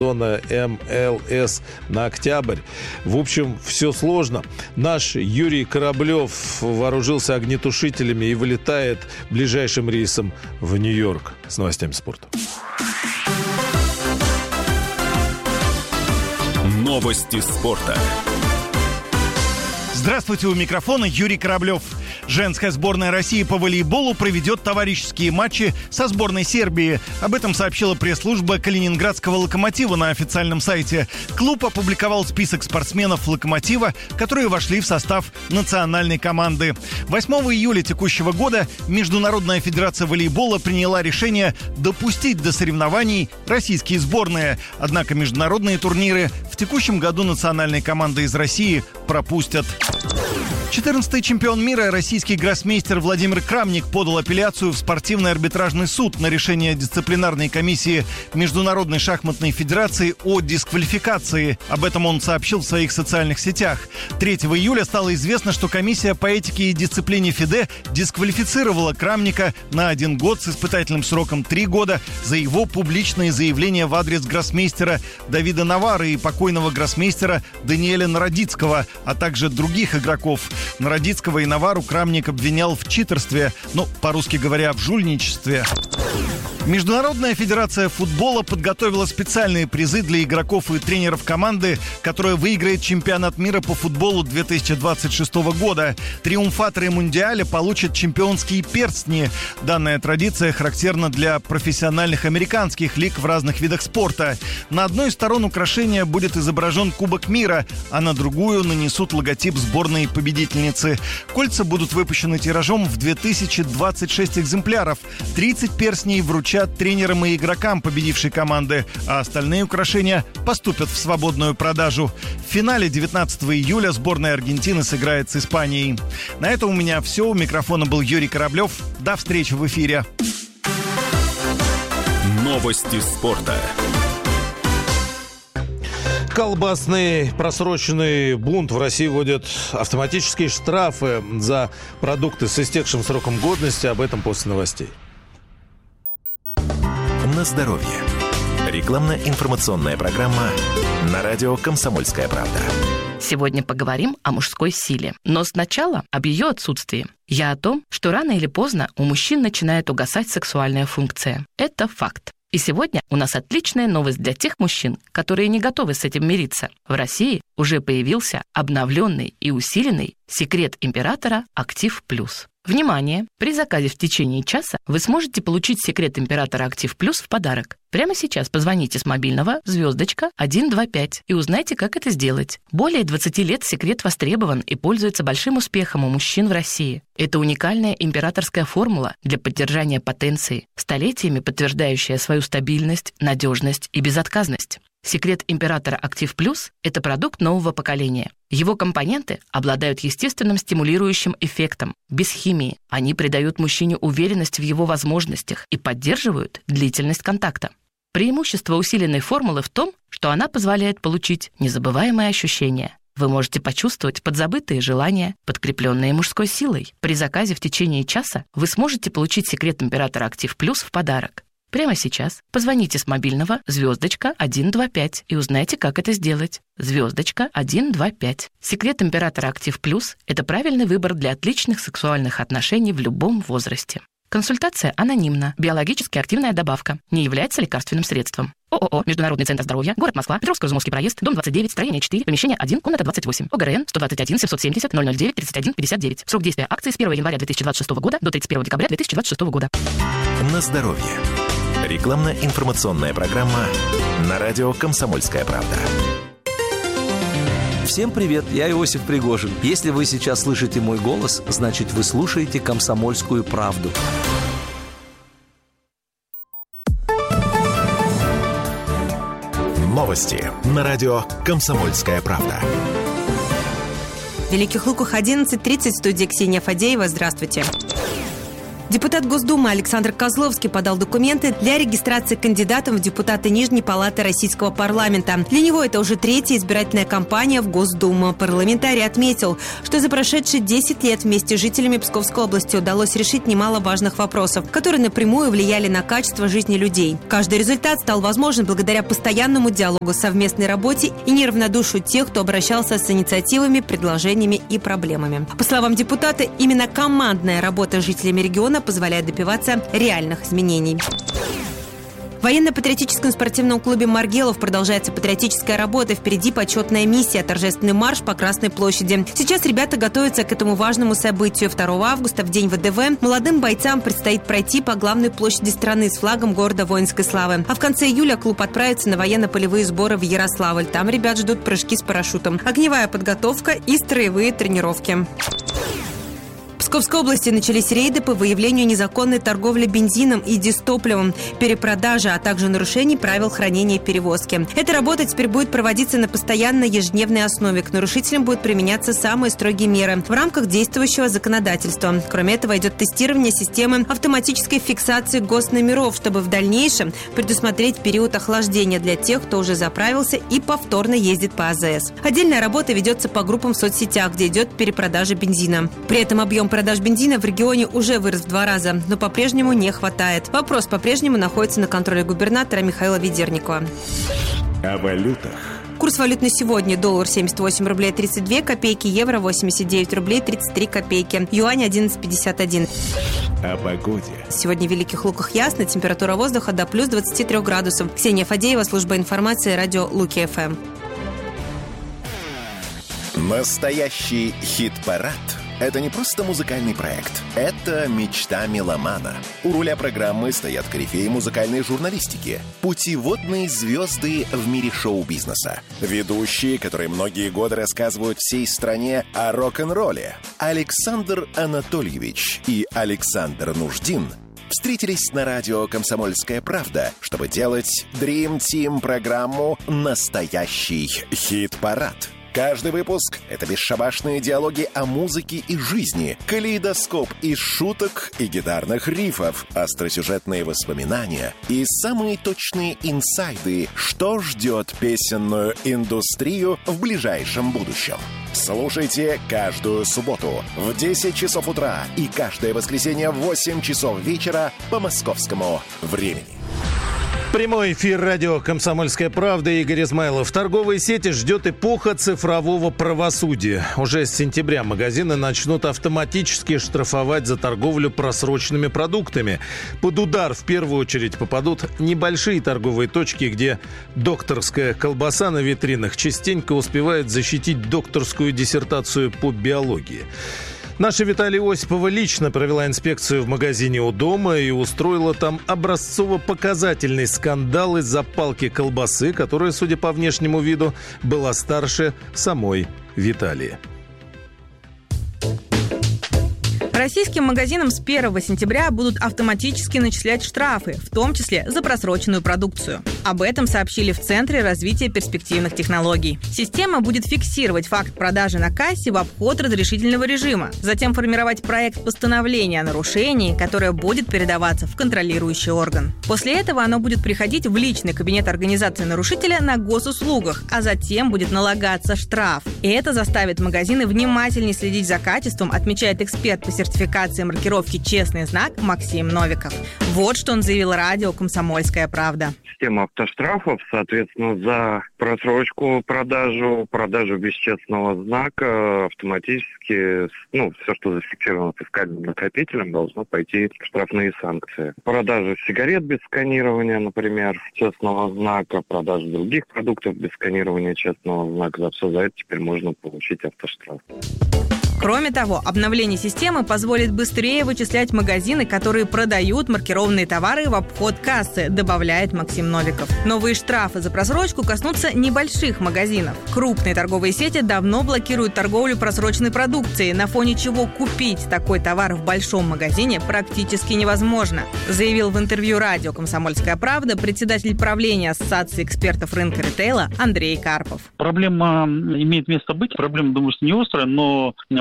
МЛС на октябрь. В общем, все сложно. Наш Юрий Кораблев вооружился огнетушителями и вылетает ближайшим рейсом в Нью-Йорк с новостями спорта. Новости спорта. Здравствуйте, у микрофона Юрий Кораблев. Женская сборная России по волейболу проведет товарищеские матчи со сборной Сербии. Об этом сообщила пресс-служба Калининградского «Локомотива» на официальном сайте. Клуб опубликовал список спортсменов «Локомотива», которые вошли в состав национальной команды. 8 июля текущего года Международная федерация волейбола приняла решение допустить до соревнований российские сборные. Однако международные турниры в текущем году национальные команды из России пропустят. 14-й чемпион мира, российский гроссмейстер Владимир Крамник подал апелляцию в спортивный арбитражный суд на решение дисциплинарной комиссии Международной шахматной федерации о дисквалификации. Об этом он сообщил в своих социальных сетях. 3 июля стало известно, что комиссия по этике и дисциплине ФИДЕ дисквалифицировала Крамника на 1 год с испытательным сроком 3 года за его публичные заявления в адрес гроссмейстера Давида Навары и покойного гроссмейстера Даниэля Народицкого, а также других игроков. Народицкого и Навару Крамник обвинял в читерстве, по-русски говоря, в жульничестве. Международная федерация футбола подготовила специальные призы для игроков и тренеров команды, которая выиграет чемпионат мира по футболу 2026 года. Триумфаторы Мундиаля получат чемпионские перстни. Данная традиция характерна для профессиональных американских лиг в разных видах спорта. На одной из сторон украшения будет изображен Кубок мира, а на другую нанесут логотип сборной победительницы. Кольца будут выпущены тиражом в 2026 экземпляров. 30 перстней вручат тренерам и игрокам победившей команды, а остальные украшения поступят в свободную продажу. В финале 19 июля сборная Аргентины сыграет с Испанией. На этом у меня все. У микрофона был Юрий Кораблев. До встречи в эфире. Новости спорта. Колбасный просроченный бунт. В России вводят автоматические штрафы за продукты с истекшим сроком годности. Об этом после новостей. На здоровье. Рекламно-информационная программа на радио «Комсомольская правда». Сегодня поговорим о мужской силе. Но сначала об ее отсутствии. Я о том, что рано или поздно у мужчин начинает угасать сексуальная функция. Это факт. И сегодня у нас отличная новость для тех мужчин, которые не готовы с этим мириться. В России уже появился обновленный и усиленный секрет императора Актив Плюс. Внимание! При заказе в течение часа вы сможете получить секрет императора Актив Плюс в подарок. Прямо сейчас позвоните с мобильного *125 и узнайте, как это сделать. Более 20 лет секрет востребован и пользуется большим успехом у мужчин в России. Это уникальная императорская формула для поддержания потенции, столетиями подтверждающая свою стабильность, надежность и безотказность. Секрет императора Актив Плюс – это продукт нового поколения. Его компоненты обладают естественным стимулирующим эффектом, без химии. Они придают мужчине уверенность в его возможностях и поддерживают длительность контакта. Преимущество усиленной формулы в том, что она позволяет получить незабываемые ощущения. Вы можете почувствовать подзабытые желания, подкрепленные мужской силой. При заказе в течение часа вы сможете получить секрет императора Актив Плюс в подарок. Прямо сейчас позвоните с мобильного *125 и узнайте, как это сделать. *125. Секрет императора Актив Плюс – это правильный выбор для отличных сексуальных отношений в любом возрасте. Консультация анонимна. Биологически активная добавка. Не является лекарственным средством. ООО «Международный центр здоровья», город Москва, Петровско-Измайловский проезд, дом 29, строение 4, помещение 1, комната 28. ОГРН 121 770 009 31 59. Срок действия акции с 1 января 2026 года до 31 декабря 2026 года. На здоровье. Рекламно-информационная программа на радио «Комсомольская правда». Всем привет, я Иосиф Пригожин. Если вы сейчас слышите мой голос, значит, вы слушаете «Комсомольскую правду». Новости на радио «Комсомольская правда». В Великих Луках 11:30, в студии Ксения Фадеева. Здравствуйте. Депутат Госдумы Александр Козловский подал документы для регистрации кандидатом в депутаты Нижней палаты Российского парламента. Для него это уже третья избирательная кампания в Госдуму. Парламентарий отметил, что за прошедшие 10 лет вместе с жителями Псковской области удалось решить немало важных вопросов, которые напрямую влияли на качество жизни людей. Каждый результат стал возможен благодаря постоянному диалогу, совместной работе и неравнодушию тех, кто обращался с инициативами, предложениями и проблемами. По словам депутата, именно командная работа с жителями региона позволяет добиваться реальных изменений. В военно-патриотическом спортивном клубе «Маргелов» продолжается патриотическая работа. Впереди почетная миссия, торжественный марш по Красной площади. Сейчас ребята готовятся к этому важному событию. 2 августа, в день ВДВ, молодым бойцам предстоит пройти по главной площади страны с флагом города воинской славы. А в конце июля клуб отправится на военно-полевые сборы в Ярославль. Там ребят ждут прыжки с парашютом, огневая подготовка и строевые тренировки. В Псковской области начались рейды по выявлению незаконной торговли бензином и дизтопливом, перепродажи, а также нарушений правил хранения и перевозки. Эта работа теперь будет проводиться на постоянной ежедневной основе. К нарушителям будут применяться самые строгие меры в рамках действующего законодательства. Кроме этого, идет тестирование системы автоматической фиксации госномеров, чтобы в дальнейшем предусмотреть период охлаждения для тех, кто уже заправился и повторно ездит по АЗС. Отдельная работа ведется по группам в соцсетях, где идет перепродажа бензина. При этом объем продаж бензина в регионе уже вырос в 2 раза, но по-прежнему не хватает. Вопрос по-прежнему находится на контроле губернатора Михаила Ведерникова. О валютах. Курс валют на сегодня: доллар 78 рублей 32 копейки, евро 89 рублей 33 копейки, юань 11,51. О погоде. Сегодня в Великих Луках ясно, температура воздуха до плюс 23 градусов. Ксения Фадеева, служба информации, радио Луки ФМ. Настоящий хит-парад – это не просто музыкальный проект. Это мечта меломана. У руля программы стоят корифеи музыкальной журналистики, путеводные звезды в мире шоу-бизнеса, ведущие, которые многие годы рассказывают всей стране о рок-н-ролле. Александр Анатольевич и Александр Нуждин встретились на радио «Комсомольская правда», чтобы делать Dream Team программу «Настоящий хит-парад». Каждый выпуск — это бесшабашные диалоги о музыке и жизни, калейдоскоп из шуток и гитарных рифов, остросюжетные воспоминания и самые точные инсайды, что ждет песенную индустрию в ближайшем будущем. Слушайте каждую субботу в 10 часов утра и каждое воскресенье в 8 часов вечера по московскому времени. Прямой эфир радио «Комсомольская правда». Игорь Измайлов. Торговые сети ждет эпоха цифрового правосудия. Уже с сентября магазины начнут автоматически штрафовать за торговлю просроченными продуктами. Под удар в первую очередь попадут небольшие торговые точки, где докторская колбаса на витринах частенько успевает защитить докторскую диссертацию по биологии. Наша Виталия Осипова лично провела инспекцию в магазине у дома и устроила там образцово-показательный скандал из-за палки колбасы, которая, судя по внешнему виду, была старше самой Виталии. Российским магазинам с 1 сентября будут автоматически начислять штрафы, в том числе за просроченную продукцию. Об этом сообщили в Центре развития перспективных технологий. Система будет фиксировать факт продажи на кассе в обход разрешительного режима, затем формировать проект постановления о нарушении, которое будет передаваться в контролирующий орган. После этого оно будет приходить в личный кабинет организации нарушителя на госуслугах, а затем будет налагаться штраф. И это заставит магазины внимательнее следить за качеством, отмечает эксперт по сертификации маркировки «Честный знак» Максим Новиков. Вот что он заявил радио «Комсомольская правда». Система автоштрафов, соответственно, за просрочку, продажу без честного знака автоматически, все, что зафиксировано фискальным накопителем, должно пойти в штрафные санкции. Продажа сигарет без сканирования, например, честного знака, продажа других продуктов без сканирования честного знака, за все за это теперь можно получить автоштраф. Кроме того, обновление системы позволит быстрее вычислять магазины, которые продают маркированные товары в обход кассы, добавляет Максим Новиков. Новые штрафы за просрочку коснутся небольших магазинов. Крупные торговые сети давно блокируют торговлю просроченной продукцией, на фоне чего купить такой товар в большом магазине практически невозможно, заявил в интервью радио «Комсомольская правда» председатель правления Ассоциации экспертов рынка ритейла Андрей Карпов. Проблема имеет место быть. Проблема, думаю, что не острая, но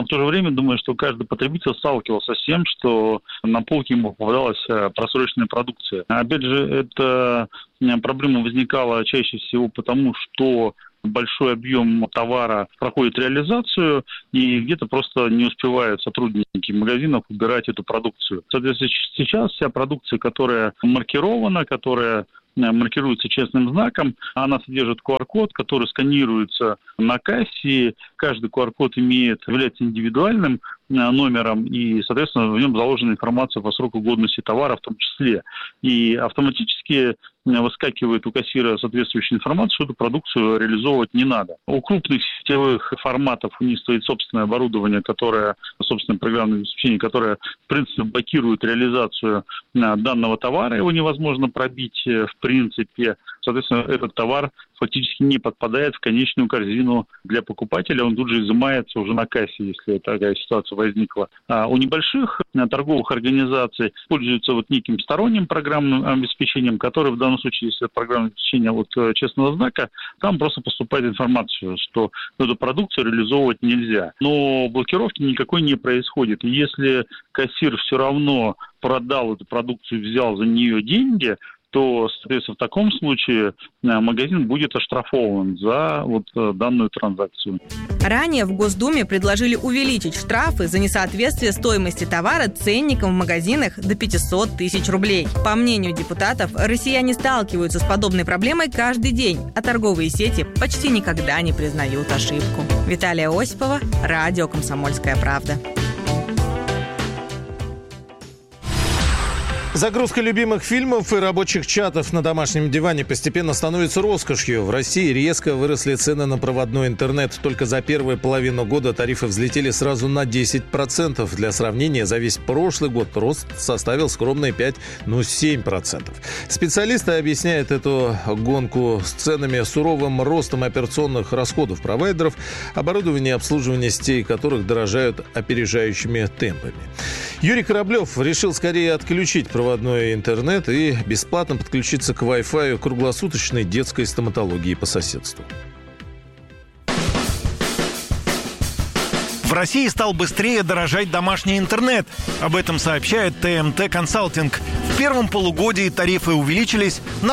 то же время думаю, что каждый потребитель сталкивался с тем, что на полке ему попадалась просроченная продукция. Опять же, эта проблема возникала чаще всего потому, что большой объем товара проходит реализацию, и где-то просто не успевают сотрудники магазинов убирать эту продукцию. Соответственно, сейчас вся продукция, которая маркирована, которая маркируется честным знаком, она содержит QR-код, который сканируется на кассе. Каждый QR-код является индивидуальным номером, и, соответственно, в нем заложена информация по сроку годности товара в том числе. И автоматически выскакивает у кассира соответствующая информация, что эту продукцию реализовывать не надо. У крупных сетевых форматов у них стоит собственное оборудование, собственное программное обеспечение, которое, в принципе, блокирует реализацию данного товара, его невозможно пробить в принципе. Соответственно, этот товар фактически не подпадает в конечную корзину для покупателя, он тут же изымается уже на кассе, если такая ситуация возникла. А у небольших торговых организаций пользуются неким сторонним программным обеспечением, которое в данном случае, если это программное обеспечение честного знака, там просто поступает информация, что эту продукцию реализовывать нельзя. Но блокировки никакой не происходит. И если кассир все равно продал эту продукцию, взял за нее деньги, то, соответственно, в таком случае магазин будет оштрафован за данную транзакцию. Ранее в Госдуме предложили увеличить штрафы за несоответствие стоимости товара ценникам в магазинах до 500 тысяч рублей. По мнению депутатов, россияне сталкиваются с подобной проблемой каждый день, а торговые сети почти никогда не признают ошибку. Виталия Осипова, радио «Комсомольская правда». Загрузка любимых фильмов и рабочих чатов на домашнем диване постепенно становится роскошью. В России резко выросли цены на проводной интернет. Только за первую половину года тарифы взлетели сразу на 10%. Для сравнения, за весь прошлый год рост составил скромные 7%. Специалисты объясняют эту гонку с ценами суровым ростом операционных расходов провайдеров, оборудование и обслуживание сетей которых дорожают опережающими темпами. Юрий Кораблев решил скорее отключить проводной интернет и бесплатно подключиться к Wi-Fi круглосуточной детской стоматологии по соседству. В России стал быстрее дорожать домашний интернет. Об этом сообщает ТМТ Консалтинг. В первом полугодии тарифы увеличились на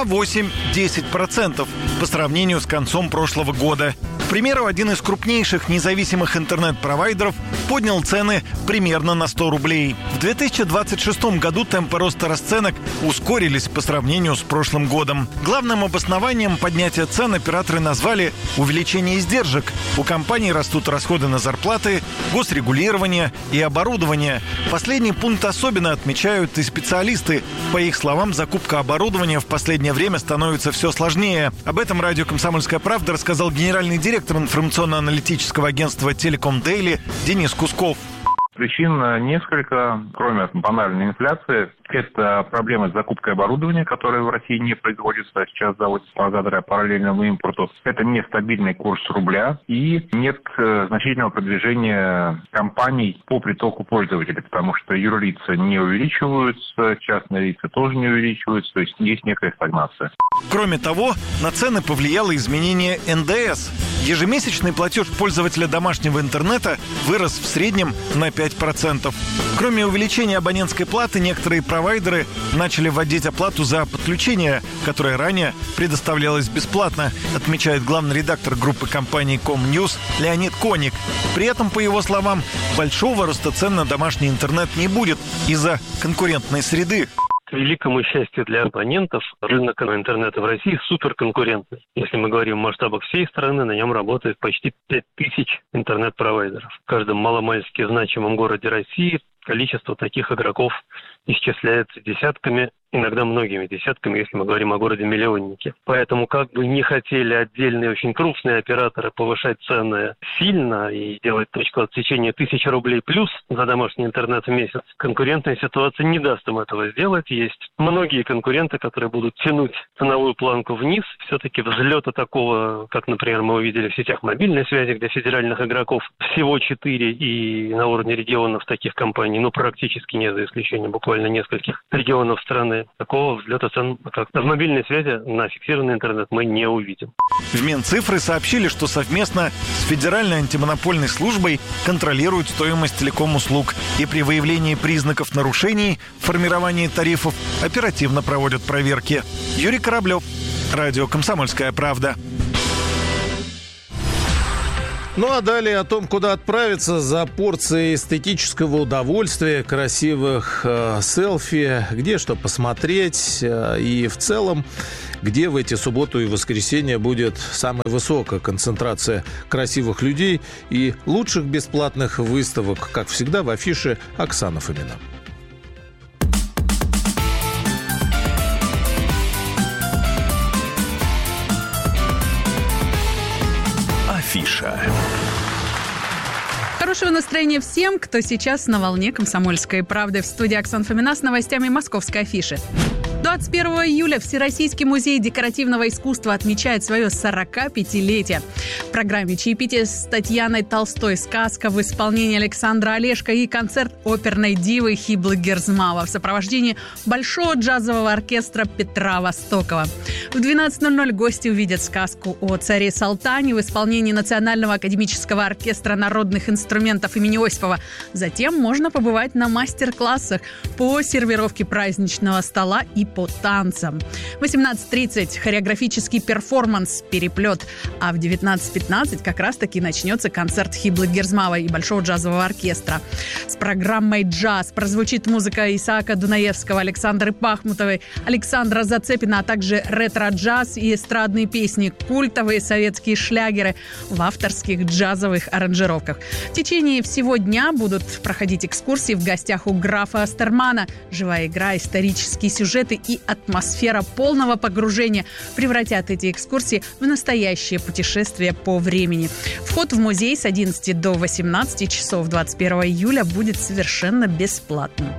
8-10% по сравнению с концом прошлого года. К примеру, один из крупнейших независимых интернет-провайдеров поднял цены примерно на 100 рублей. В 2026 году темпы роста расценок ускорились по сравнению с прошлым годом. Главным обоснованием поднятия цен операторы назвали увеличение издержек. У компаний растут расходы на зарплаты, госрегулирование и оборудование. Последний пункт особенно отмечают и специалисты. По их словам, закупка оборудования в последнее время становится все сложнее. Об этом радио «Комсомольская правда» рассказал генеральный директор информационно-аналитического агентства «Телеком Дейли» Денис Кусков. Причин несколько, кроме банальной инфляции. Это проблемы с закупкой оборудования, которое в России не производится, а сейчас заводится благодаря параллельному импорту. Это нестабильный курс рубля и нет значительного продвижения компаний по притоку пользователей, потому что юрлица не увеличиваются, частные лица тоже не увеличиваются, то есть некая стагнация. Кроме того, на цены повлияло изменение НДС. Ежемесячный платеж пользователя домашнего интернета вырос в среднем на 5%. Кроме увеличения абонентской платы, некоторые провайдеры начали вводить оплату за подключение, которое ранее предоставлялось бесплатно, отмечает главный редактор группы компании Комньюз Леонид Коник. При этом, по его словам, большого роста цен на домашний интернет не будет из-за конкурентной среды. К великому счастью для абонентов, рынок интернета в России суперконкурентный. Если мы говорим в масштабах всей страны, на нем работает почти 5000 интернет-провайдеров. В каждом маломальски значимом городе России количество таких игроков исчисляется десятками, иногда многими десятками, если мы говорим о городе-миллионнике. Поэтому, как бы не хотели отдельные очень крупные операторы повышать цены сильно и делать точку отсечения 1000 рублей плюс за домашний интернет в месяц, конкурентная ситуация не даст им этого сделать. Есть многие конкуренты, которые будут тянуть ценовую планку вниз. Все-таки взлета такого, как, например, мы увидели в сетях мобильной связи, где федеральных игроков всего 4, и на уровне регионов таких компаний, практически нет, за исключением буквально нескольких регионов страны, стороны, такого взлета цен, как в мобильной связи, на фиксированный интернет мы не увидим. В Минцифры сообщили, что совместно с Федеральной антимонопольной службой контролируют стоимость телеком-услуг и при выявлении признаков нарушений в формировании тарифов оперативно проводят проверки. Юрий Кораблев, радио «Комсомольская правда». Ну а далее о том, куда отправиться за порцией эстетического удовольствия, красивых селфи, где что посмотреть и в целом, где в эти субботу и воскресенье будет самая высокая концентрация красивых людей и лучших бесплатных выставок, как всегда, в афише Оксана Фомина. Афиша. Хорошего настроения всем, кто сейчас на волне «Комсомольской правды». В студии Оксана Фомина с новостями московской афиши. 21 июля Всероссийский музей декоративного искусства отмечает свое 45-летие. В программе чаепитие с Татьяной Толстой, сказка в исполнении Александра Олешко и концерт оперной дивы Хиблы Герзмава в сопровождении Большого джазового оркестра Петра Востокова. В 12:00 гости увидят сказку о царе Салтане в исполнении Национального академического оркестра народных инструментов имени Осипова. Затем можно побывать на мастер-классах по сервировке праздничного стола и по танцам. В 18:30 хореографический перформанс «Переплет», а в 19:15 как раз-таки начнется концерт Хиблы Герзмава и Большого джазового оркестра. С программой «Джаз» прозвучит музыка Исаака Дунаевского, Александры Пахмутовой, Александра Зацепина, а также ретро-джаз и эстрадные песни, культовые советские шлягеры в авторских джазовых аранжировках. В течение всего дня будут проходить экскурсии в гостях у графа Астермана. Живая игра, исторические сюжеты и атмосфера полного погружения превратят эти экскурсии в настоящее путешествие по времени. Вход в музей с 11 до 18 часов 21 июля будет совершенно бесплатным.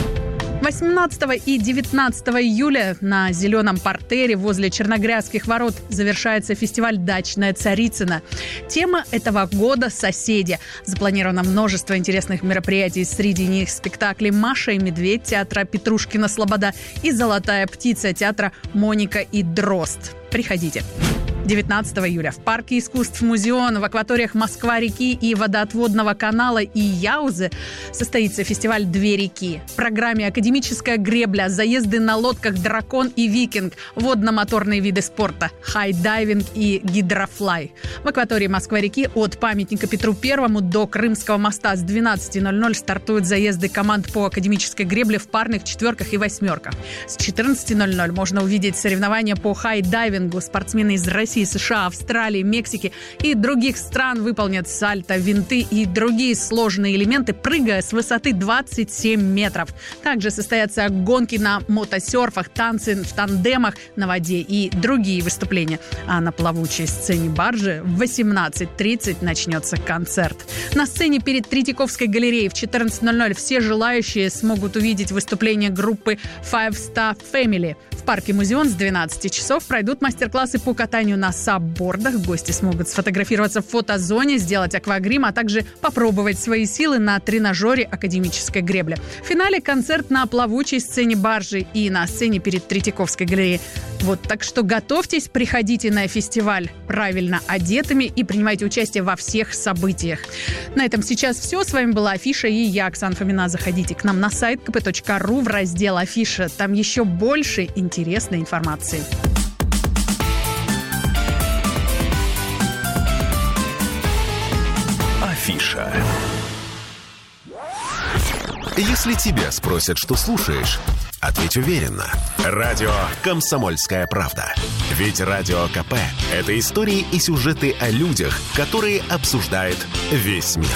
18 и 19 июля на Зеленом партере возле Черногрядских ворот завершается фестиваль «Дачная Царицына». Тема этого года – «Соседи». Запланировано множество интересных мероприятий. Среди них спектакли «Маша и медведь» театра Петрушкина «Слобода» и «Золотая птица» театра «Моника и Дрозд». Приходите. 19 июля в парке искусств «Музеон» в акваториях Москва-реки и водоотводного канала и Яузы состоится фестиваль «Две реки». В программе академическая гребля, заезды на лодках «Дракон» и «Викинг», водно-моторные виды спорта, хайдайвинг и гидрофлай. В акватории Москва-реки от памятника Петру Первому до Крымского моста с 12:00 стартуют заезды команд по академической гребле в парных, четверках и восьмерках. С 14:00 можно увидеть соревнования по хайдайвингу. Спортсмены из России, США, Австралии, Мексики и других стран выполнят сальто, винты и другие сложные элементы, прыгая с высоты 27 метров. Также состоятся гонки на мотосерфах, танцы в тандемах на воде и другие выступления. А на плавучей сцене баржи в 18:30 начнется концерт. На сцене перед Третьяковской галереей в 14:00 все желающие смогут увидеть выступление группы Five Star Family. В парке «Музеон» с 12 часов пройдут мастер-классы по катанию на саббордах. Гости смогут сфотографироваться в фотозоне, сделать аквагрим, а также попробовать свои силы на тренажере академической гребли. В финале концерт на плавучей сцене баржи и на сцене перед Третьяковской галереей. Вот, так что готовьтесь, приходите на фестиваль правильно одетыми и принимайте участие во всех событиях. На этом сейчас все. С вами была Афиша и я, Оксана Фомина. Заходите к нам на сайт kp.ru в раздел «Афиша». Там еще больше интересной информации. Афиша. Если тебя спросят, что слушаешь, ответь уверенно. Радио «Комсомольская правда». Ведь Радио КП – это истории и сюжеты о людях, которые обсуждает весь мир.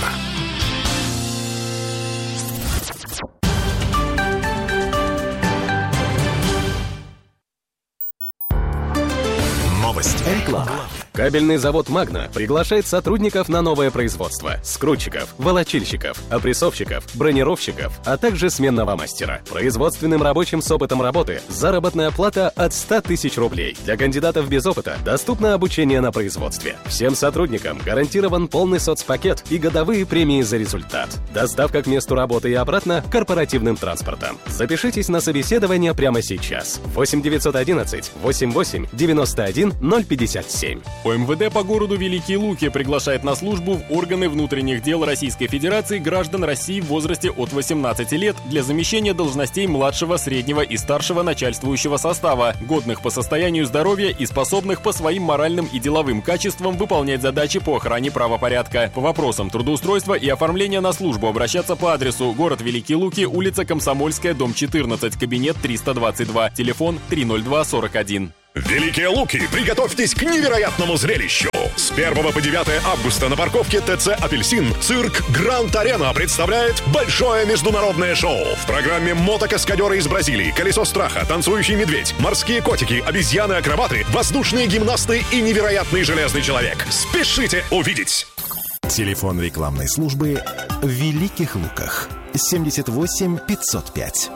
Новости. Реклама. Кабельный завод «Магна» приглашает сотрудников на новое производство: скрутчиков, волочильщиков, опрессовщиков, бронировщиков, а также сменного мастера. Производственным рабочим с опытом работы заработная плата от 100 тысяч рублей. Для кандидатов без опыта доступно обучение на производстве. Всем сотрудникам гарантирован полный соцпакет и годовые премии за результат. Доставка к месту работы и обратно корпоративным транспортом. Запишитесь на собеседование прямо сейчас. 8 911 88 91 057. ОМВД по городу Великие Луки приглашает на службу в органы внутренних дел Российской Федерации граждан России в возрасте от 18 лет для замещения должностей младшего, среднего и старшего начальствующего состава, годных по состоянию здоровья и способных по своим моральным и деловым качествам выполнять задачи по охране правопорядка. По вопросам трудоустройства и оформления на службу обращаться по адресу: город Великие Луки, улица Комсомольская, дом 14, кабинет 322, телефон 30241. Великие Луки, приготовьтесь к невероятному зрелищу! С 1 по 9 августа на парковке ТЦ «Апельсин» цирк «Гранд Арена» представляет большое международное шоу. В программе мотокаскадеры из Бразилии, колесо страха, танцующий медведь, морские котики, обезьяны-акробаты, воздушные гимнасты и невероятный железный человек. Спешите увидеть! Телефон рекламной службы в Великих Луках 78 505.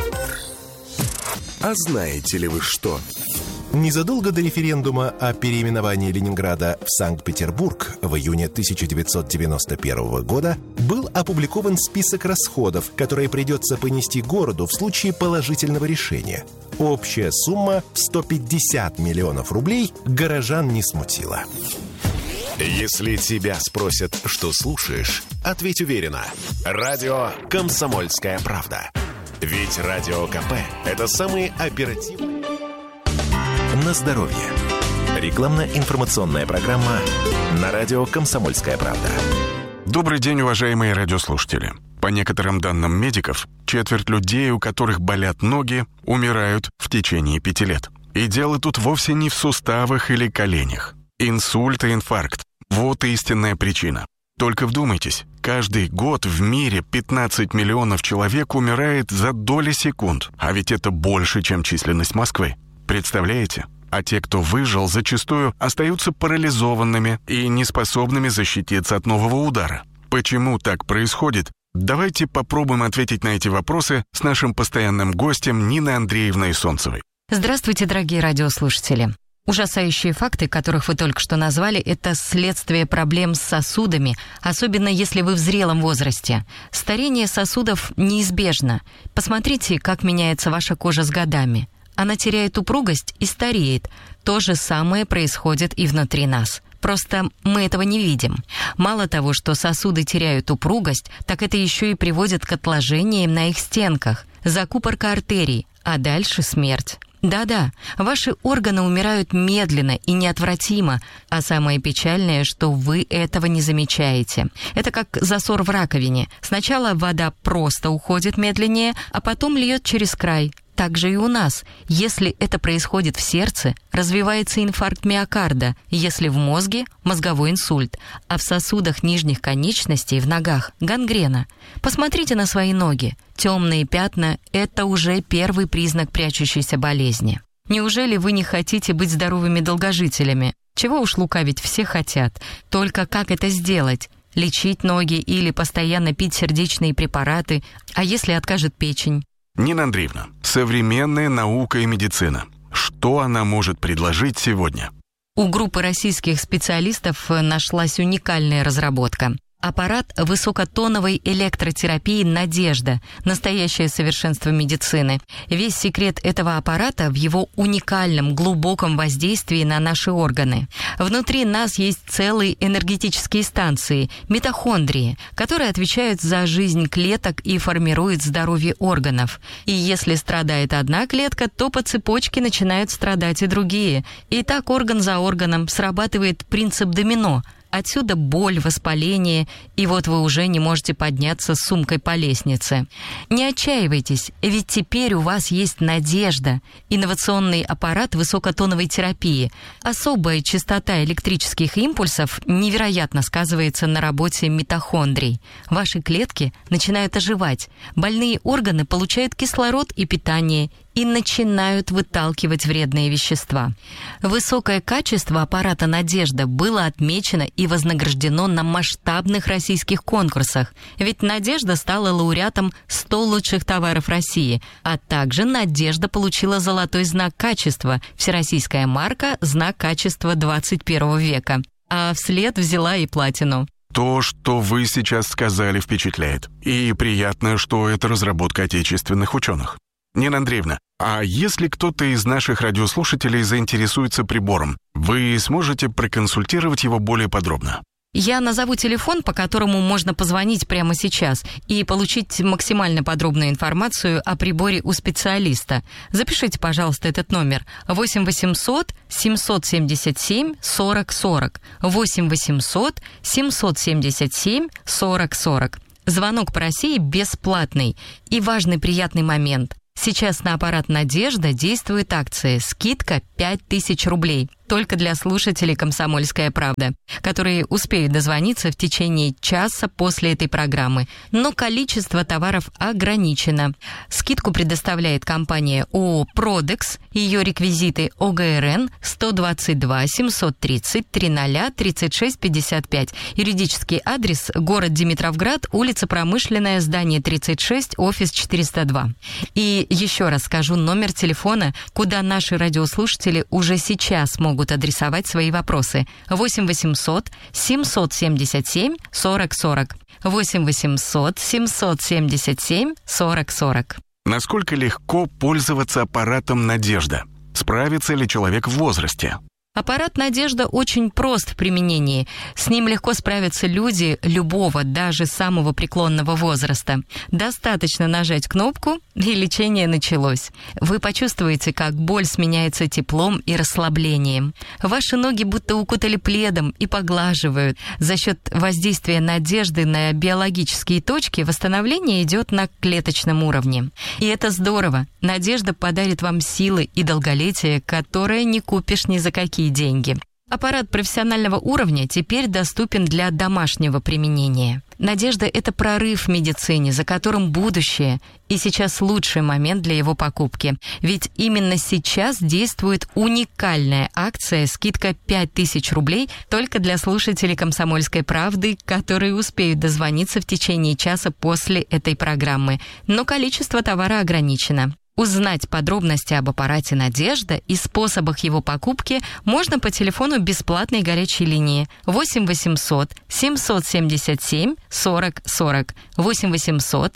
А знаете ли вы что? Незадолго до референдума о переименовании Ленинграда в Санкт-Петербург в июне 1991 года был опубликован список расходов, которые придется понести городу в случае положительного решения. Общая сумма в 150 миллионов рублей горожан не смутила. Если тебя спросят, что слушаешь, ответь уверенно. Радио «Комсомольская правда». Ведь Радио КП – это самые оперативные... На здоровье. Рекламно-информационная программа на радио «Комсомольская правда». Добрый день, уважаемые радиослушатели. По некоторым данным медиков, четверть людей, у которых болят ноги, умирают в течение 5 лет. И дело тут вовсе не в суставах или коленях. Инсульт и инфаркт – вот истинная причина. Только вдумайтесь, каждый год в мире 15 миллионов человек умирает за доли секунд, а ведь это больше, чем численность Москвы. Представляете? А те, кто выжил, зачастую остаются парализованными и неспособными защититься от нового удара. Почему так происходит? Давайте попробуем ответить на эти вопросы с нашим постоянным гостем Ниной Андреевной Солнцевой. Здравствуйте, дорогие радиослушатели. Ужасающие факты, которых вы только что назвали, это следствие проблем с сосудами, особенно если вы в зрелом возрасте. Старение сосудов неизбежно. Посмотрите, как меняется ваша кожа с годами. Она теряет упругость и стареет. То же самое происходит и внутри нас. Просто мы этого не видим. Мало того, что сосуды теряют упругость, так это еще и приводит к отложениям на их стенках, закупорка артерий, а дальше смерть. Да-да, ваши органы умирают медленно и неотвратимо, а самое печальное, что вы этого не замечаете. Это как засор в раковине. Сначала вода просто уходит медленнее, а потом льет через край. Так же и у нас. Если это происходит в сердце, развивается инфаркт миокарда, если в мозге – мозговой инсульт, а в сосудах нижних конечностей, в ногах – гангрена. Посмотрите на свои ноги. Темные пятна – это уже первый признак прячущейся болезни. Неужели вы не хотите быть здоровыми долгожителями? Чего уж лукавить, все хотят. Только как это сделать? Лечить ноги или постоянно пить сердечные препараты? А если откажет печень? Нина Андреевна, современная наука и медицина. Что она может предложить сегодня? У группы российских специалистов нашлась уникальная разработка. Аппарат высокотоновой электротерапии «Надежда» – настоящее совершенство медицины. Весь секрет этого аппарата в его уникальном, глубоком воздействии на наши органы. Внутри нас есть целые энергетические станции – митохондрии, которые отвечают за жизнь клеток и формируют здоровье органов. И если страдает одна клетка, то по цепочке начинают страдать и другие. И так орган за органом срабатывает принцип домино – Отсюда боль, воспаление, и вот вы уже не можете подняться с сумкой по лестнице. Не отчаивайтесь, ведь теперь у вас есть «Надежда» – инновационный аппарат высокотоновой терапии. Особая частота электрических импульсов невероятно сказывается на работе митохондрий. Ваши клетки начинают оживать, больные органы получают кислород и питание, и начинают выталкивать вредные вещества. Высокое качество аппарата «Надежда» было отмечено и вознаграждено на масштабных российских конкурсах, ведь «Надежда» стала лауреатом 100 лучших товаров России, а также «Надежда» получила золотой знак качества, всероссийская марка «Знак качества 21 века», а вслед взяла и платину. То, что вы сейчас сказали, впечатляет. И приятно, что это разработка отечественных ученых. Нина Андреевна, а если кто-то из наших радиослушателей заинтересуется прибором, вы сможете проконсультировать его более подробно? Я назову телефон, по которому можно позвонить прямо сейчас и получить максимально подробную информацию о приборе у специалиста. Запишите, пожалуйста, этот номер 8 800 777 40 40. 8 800 777 40 40. Звонок по России бесплатный. И важный приятный момент. Сейчас на аппарат «Надежда» действует акция «Скидка 5000 рублей». Только для слушателей «Комсомольская правда», которые успеют дозвониться в течение часа после этой программы. Но количество товаров ограничено. Скидку предоставляет компания ООО «Продекс». Ее реквизиты ОГРН 122 730 300 36 55. Юридический адрес: город Димитровград, улица Промышленная, здание 36, офис 402. И еще раз скажу номер телефона, куда наши радиослушатели уже сейчас могут адресовать свои вопросы. 8 800 777 40 40. 8 800 777 40 40. Насколько легко пользоваться аппаратом «Надежда»? Справится ли человек в возрасте? Аппарат «Надежда» очень прост в применении. С ним легко справятся люди любого, даже самого преклонного возраста. Достаточно нажать кнопку, и лечение началось. Вы почувствуете, как боль сменяется теплом и расслаблением. Ваши ноги будто укутали пледом и поглаживают. За счет воздействия «Надежды» на биологические точки восстановление идет на клеточном уровне. И это здорово. «Надежда» подарит вам силы и долголетие, которое не купишь ни за какие деньги. Аппарат профессионального уровня теперь доступен для домашнего применения. «Надежда» — это прорыв в медицине, за которым будущее, и сейчас лучший момент для его покупки. Ведь именно сейчас действует уникальная акция «Скидка 5000 рублей» только для слушателей «Комсомольской правды», которые успеют дозвониться в течение часа после этой программы. Но количество товара ограничено. Узнать подробности об аппарате «Надежда» и способах его покупки можно по телефону бесплатной горячей линии 8 800 777 40 40. 8 800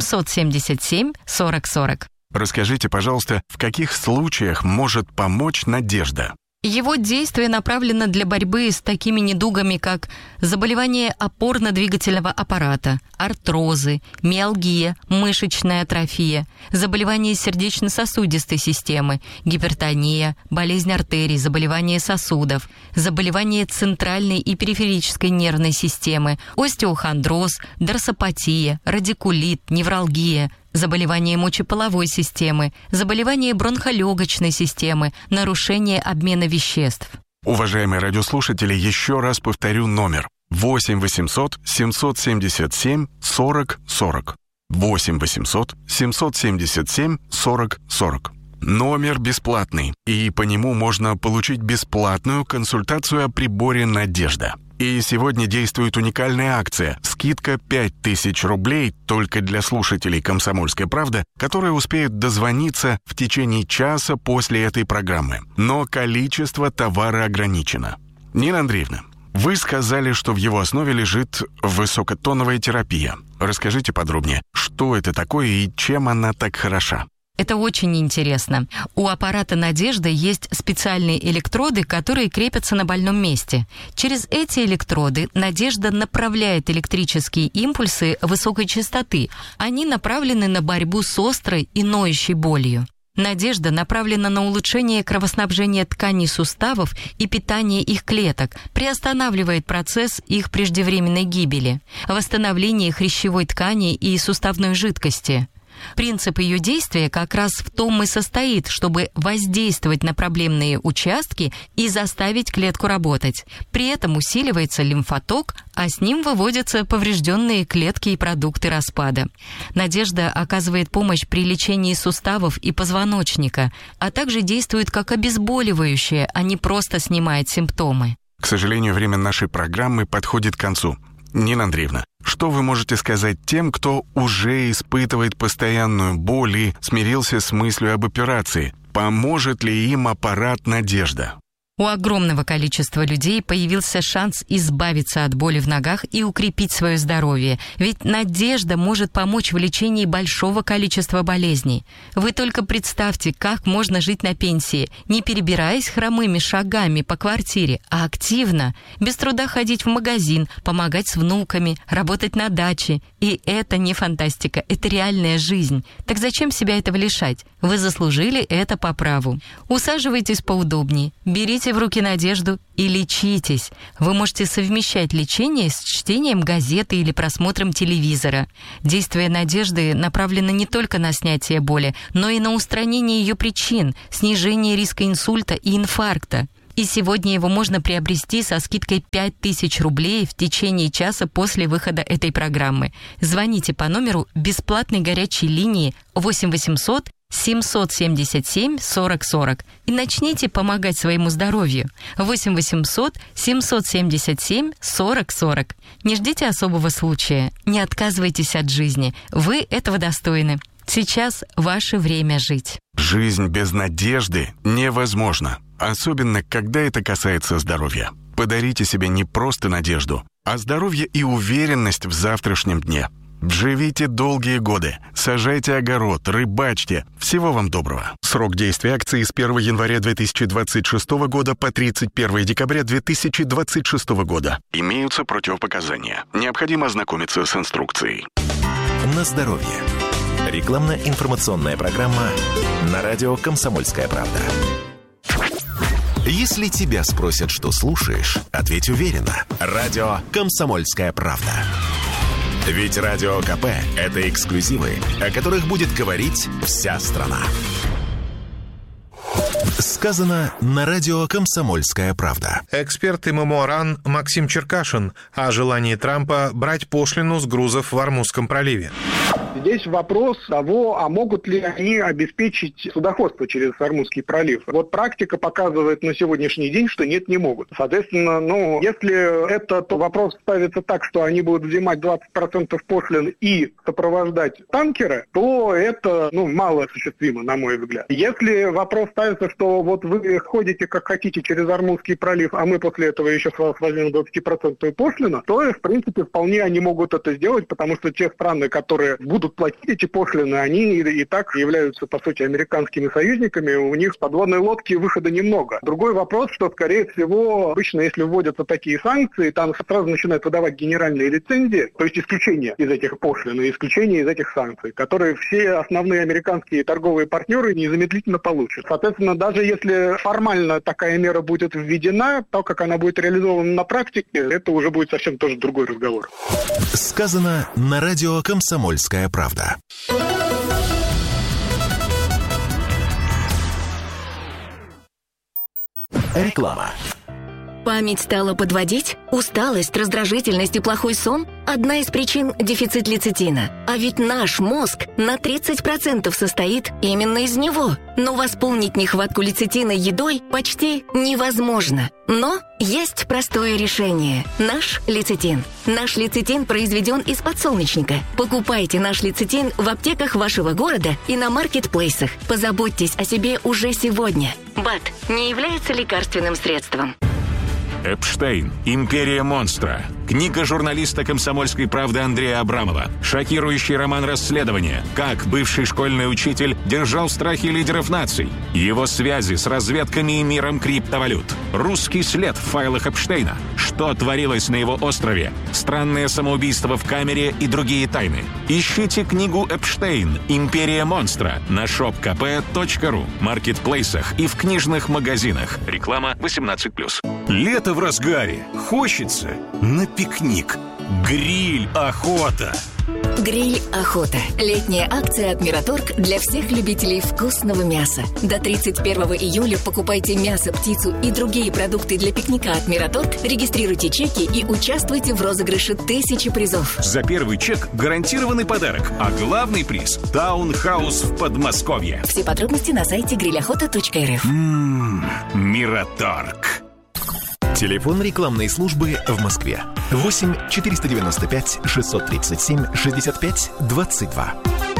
777 40 40. Расскажите, пожалуйста, в каких случаях может помочь «Надежда»? Его действие направлено для борьбы с такими недугами, как заболевания опорно-двигательного аппарата, артрозы, миалгия, мышечная атрофия, заболевания сердечно-сосудистой системы, гипертония, болезнь артерий, заболевания сосудов, заболевания центральной и периферической нервной системы, остеохондроз, дорсопатия, радикулит, невралгия, заболевания мочеполовой системы, заболевания бронхолегочной системы, нарушение обмена веществ. Уважаемые радиослушатели, еще раз повторю номер: 8 800 777 40 40. 8 800 777 40 40. Номер бесплатный, и по нему можно получить бесплатную консультацию о приборе «Надежда». И сегодня действует уникальная акция «Скидка 5000 рублей» только для слушателей «Комсомольской правды», которые успеют дозвониться в течение часа после этой программы. Но количество товара ограничено. Нина Андреевна, вы сказали, что в его основе лежит высокотоновая терапия. Расскажите подробнее, что это такое и чем она так хороша? Это очень интересно. У аппарата «Надежда» есть специальные электроды, которые крепятся на больном месте. Через эти электроды «Надежда» направляет электрические импульсы высокой частоты. Они направлены на борьбу с острой и ноющей болью. «Надежда» направлена на улучшение кровоснабжения тканей суставов и питания их клеток, приостанавливает процесс их преждевременной гибели, восстановление хрящевой ткани и суставной жидкости. Принцип ее действия как раз в том и состоит, чтобы воздействовать на проблемные участки и заставить клетку работать. При этом усиливается лимфоток, а с ним выводятся поврежденные клетки и продукты распада. Надежда оказывает помощь при лечении суставов и позвоночника, а также действует как обезболивающее, а не просто снимает симптомы. К сожалению, время нашей программы подходит к концу. Нина Андреевна, что вы можете сказать тем, кто уже испытывает постоянную боль и смирился с мыслью об операции? Поможет ли им аппарат «Надежда»? У огромного количества людей появился шанс избавиться от боли в ногах и укрепить свое здоровье. Ведь «Надежда» может помочь в лечении большого количества болезней. Вы только представьте, как можно жить на пенсии, не перебираясь хромыми шагами по квартире, а активно, без труда ходить в магазин, помогать с внуками, работать на даче. И это не фантастика, это реальная жизнь. Так зачем себя этого лишать? Вы заслужили это по праву. Усаживайтесь поудобнее, берите в руки «Надежду» и лечитесь. Вы можете совмещать лечение с чтением газеты или просмотром телевизора. Действие «Надежды» направлено не только на снятие боли, но и на устранение ее причин, снижение риска инсульта и инфаркта. И сегодня его можно приобрести со скидкой 5000 рублей в течение часа после выхода этой программы. Звоните по номеру бесплатной горячей линии 8 800 777 40 40 и начните помогать своему здоровью. 8 800 777 40 40. Не ждите особого случая, не отказывайтесь от жизни. Вы этого достойны. Сейчас ваше время жить. Жизнь без надежды невозможна, особенно когда это касается здоровья. Подарите себе не просто надежду, а здоровье и уверенность в завтрашнем дне. Живите долгие годы, сажайте огород, рыбачьте. Всего вам доброго. Срок действия акции с 1 января 2026 года по 31 декабря 2026 года. Имеются противопоказания. Необходимо ознакомиться с инструкцией. На здоровье. Рекламно-информационная программа на радио «Комсомольская правда». Если тебя спросят, что слушаешь, ответь уверенно. Радио «Комсомольская правда». Ведь Радио КП – это эксклюзивы, о которых будет говорить вся страна. Сказано на радио «Комсомольская правда». Эксперт ММО РАН Максим Черкашин о желании Трампа брать пошлину с грузов в Ормузском проливе. Здесь вопрос того, а могут ли они обеспечить судоходство через Ормузский пролив. Вот практика показывает на сегодняшний день, что нет, не могут. Соответственно, если этот вопрос ставится так, что они будут взимать 20% пошлин и сопровождать танкеры, то это, мало осуществимо, на мой взгляд. Если вопрос ставится, что вот вы ходите как хотите через Ормузский пролив, а мы после этого еще с вас возьмем 20% пошлину, то, в принципе, вполне они могут это сделать, потому что те страны, которые будут платить эти пошлины, они и так являются, по сути, американскими союзниками, у них с подводной лодки выхода немного. Другой вопрос, что, скорее всего, обычно, если вводятся такие санкции, там сразу начинают выдавать генеральные лицензии, то есть исключения из этих пошлин и исключения из этих санкций, которые все основные американские торговые партнеры незамедлительно получат. Соответственно, даже если формально такая мера будет введена, то, как она будет реализована на практике, это уже будет совсем тоже другой разговор. Сказано на радио «Комсомольская правда». Реклама. Память стала подводить? Усталость, раздражительность и плохой сон? Одна из причин – дефицит лецитина. А ведь наш мозг на 30% состоит именно из него. Но восполнить нехватку лецитина едой почти невозможно. Но есть простое решение – наш лецитин. Наш лецитин произведен из подсолнечника. Покупайте наш лецитин в аптеках вашего города и на маркетплейсах. Позаботьтесь о себе уже сегодня. БАД не является лекарственным средством. Эпштейн. Империя монстра. Книга журналиста «Комсомольской правды» Андрея Абрамова. Шокирующий роман расследования. Как бывший школьный учитель держал в страхе лидеров наций. Его связи с разведками и миром криптовалют. Русский след в файлах Эпштейна. Что творилось на его острове. Странное самоубийство в камере и другие тайны. Ищите книгу «Эпштейн. Империя монстра» на shopkp.ru, маркетплейсах и в книжных магазинах. Реклама 18+. Лето в разгаре. Хочется на пикник. Гриль, охота. Гриль «Охота». Летняя акция от Мираторг для всех любителей вкусного мяса. До 31 июля покупайте мясо, птицу и другие продукты для пикника от Мираторг, регистрируйте чеки и участвуйте в розыгрыше 1000 призов. За первый чек гарантированный подарок, а главный приз – таунхаус в Подмосковье. Все подробности на сайте grillохота.рф. Мираторг. Телефон рекламной службы в Москве. 8 495 637 65 22.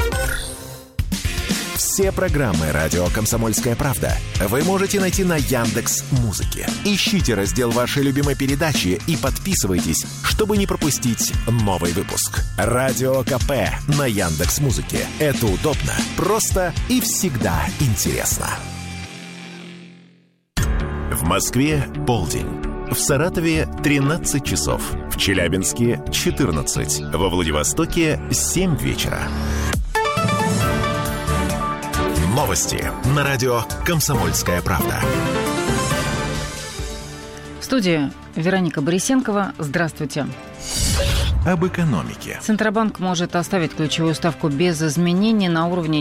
Все программы «Радио Комсомольская правда» вы можете найти на Яндекс.Музыке. Ищите раздел вашей любимой передачи и подписывайтесь, чтобы не пропустить новый выпуск. Радио КП на Яндекс.Музыке. Это удобно, просто и всегда интересно. В Москве полдень. В Саратове 13 часов. В Челябинске 14. Во Владивостоке 7 вечера. Новости на радио «Комсомольская правда». В студии Вероника Борисенкова. Здравствуйте. Об экономике. Центробанк может оставить ключевую ставку без изменений на уровне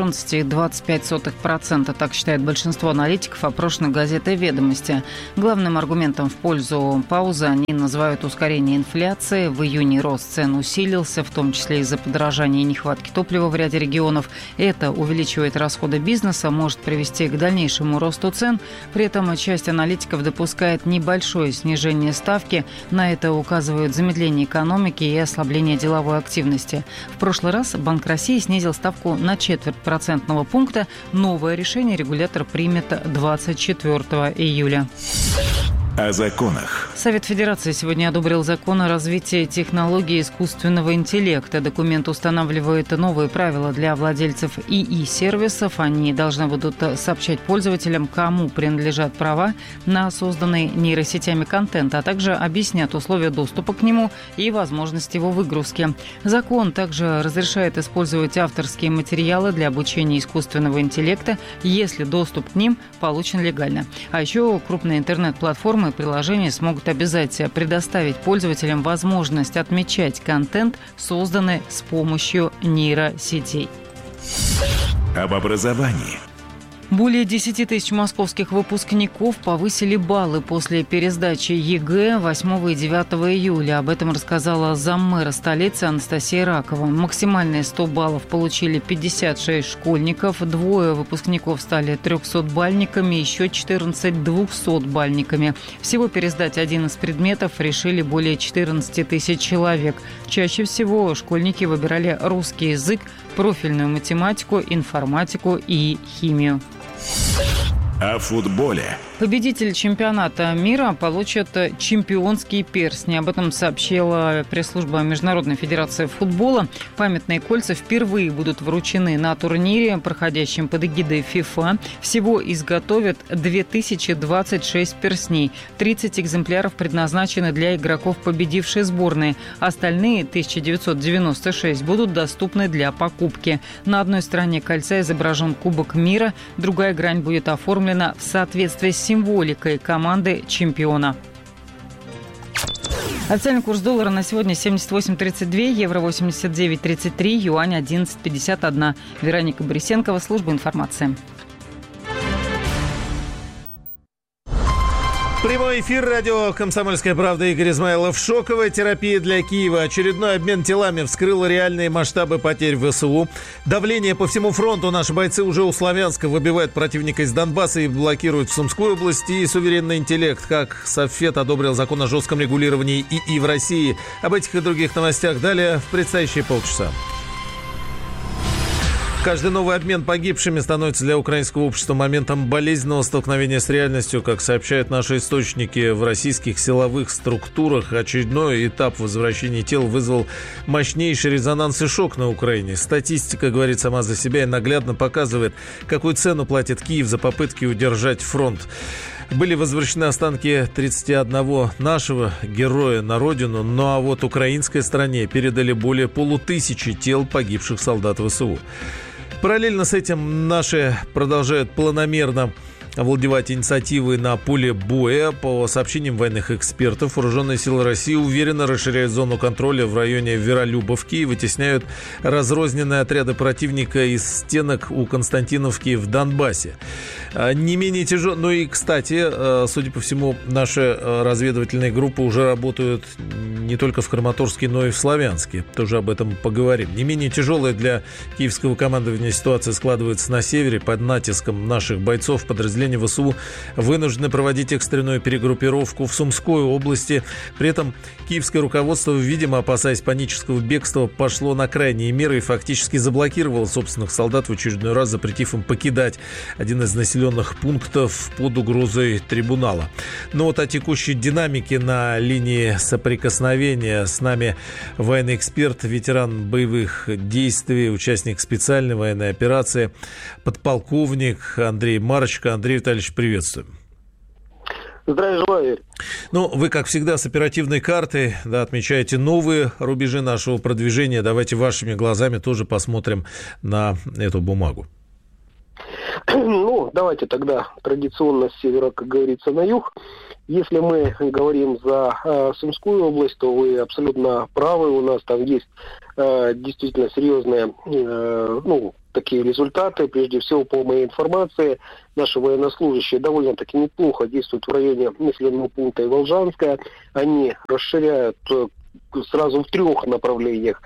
14,25%. Так считает большинство аналитиков, опрошенных газетой «Ведомости». Главным аргументом в пользу паузы они называют ускорение инфляции. В июне рост цен усилился, в том числе из-за подорожания и нехватки топлива в ряде регионов. Это увеличивает расходы бизнеса, может привести к дальнейшему росту цен. При этом часть аналитиков допускает небольшое снижение ставки. На это указывают замедление экономики и ослабление деловой активности. В прошлый раз Банк России снизил ставку на 0,25% пункта. Новое решение регулятор примет 24 июля. О законах. Совет Федерации сегодня одобрил закон о развитии технологий искусственного интеллекта. Документ устанавливает новые правила для владельцев ИИ-сервисов. Они должны будут сообщать пользователям, кому принадлежат права на созданный нейросетями контент, а также объяснят условия доступа к нему и возможность его выгрузки. Закон также разрешает использовать авторские материалы для обучения искусственного интеллекта, если доступ к ним получен легально. А еще крупные интернет-платформы и приложения смогут обязать предоставить пользователям возможность отмечать контент, созданный с помощью нейросетей. Об образовании. Более 10 тысяч московских выпускников повысили баллы после пересдачи ЕГЭ 8 и 9 июля. Об этом рассказала заммэра столицы Анастасия Ракова. Максимальные 100 баллов получили 56 школьников, 2 выпускников стали 300-бальниками, еще 14 200-бальниками. Всего пересдать один из предметов решили более 14 тысяч человек. Чаще всего школьники выбирали русский язык, профильную математику, информатику и химию. О футболе. Победитель чемпионата мира получит чемпионские перстни. Об этом сообщила пресс-служба Международной федерации футбола. Памятные кольца впервые будут вручены на турнире, проходящем под эгидой ФИФА. Всего изготовят 2026 перстней. 30 экземпляров предназначены для игроков победившей сборной. Остальные 1996 будут доступны для покупки. На одной стороне кольца изображен Кубок мира, другая грань будет оформлена в соответствии с символикой команды чемпиона. Официальный курс доллара на сегодня 78.32, евро 89.33, юань 11.51. Вероника Борисенкова, служба информации. Прямой эфир радио «Комсомольская правда». Игорь Измайлов. Шоковая терапия для Киева. Очередной обмен телами вскрыл реальные масштабы потерь в ВСУ. Давление по всему фронту. Наши бойцы уже у Славянска выбивают противника из Донбасса и блокируют в Сумской области. И суверенный интеллект. Как Совет одобрил закон о жестком регулировании ИИ в России. Об этих и других новостях далее в предстоящие полчаса. Каждый новый обмен погибшими становится для украинского общества моментом болезненного столкновения с реальностью. Как сообщают наши источники, в российских силовых структурах очередной этап возвращения тел вызвал мощнейший резонанс и шок на Украине. Статистика говорит сама за себя и наглядно показывает, какую цену платит Киев за попытки удержать фронт. Были возвращены останки 31 нашего героя на родину, ну а вот украинской стороне передали более 500 тел погибших солдат ВСУ. Параллельно с этим наши продолжают планомерно овладевать инициативой на поле боя. По сообщениям военных экспертов, вооруженные силы России уверенно расширяют зону контроля в районе Веролюбовки и вытесняют разрозненные отряды противника из стенок у Константиновки в Донбассе. Не менее тяжело. Ну и, кстати, судя по всему, наши разведывательные группы уже работают не только в Краматорске, но и в Славянске. Тоже об этом поговорим. Не менее тяжелая для киевского командования ситуация складывается на севере. Под натиском наших бойцов подразделения ВСУ вынуждены проводить экстренную перегруппировку в Сумской области. При этом киевское руководство, видимо, опасаясь панического бегства, пошло на крайние меры и фактически заблокировало собственных солдат, в очередной раз запретив им покидать один из населенных пунктов под угрозой трибунала. Но вот о текущей динамике на линии соприкосновения с нами военный эксперт, ветеран боевых действий, участник специальной военной операции, подполковник Андрей Марочко. Андрей Витальевич, приветствуем. Здравия желаю. Ну, вы, как всегда, с оперативной картой, да, отмечаете новые рубежи нашего продвижения. Давайте вашими глазами тоже посмотрим на эту бумагу. Ну, давайте тогда традиционно с севера, как говорится, на юг. Если мы говорим за Сумскую область, то вы абсолютно правы. У нас там есть действительно серьезные, такие результаты. Прежде всего, по моей информации, наши военнослужащие довольно-таки неплохо действуют в районе населенного пункта Иволжанская. Они расширяют сразу в 3 направлениях,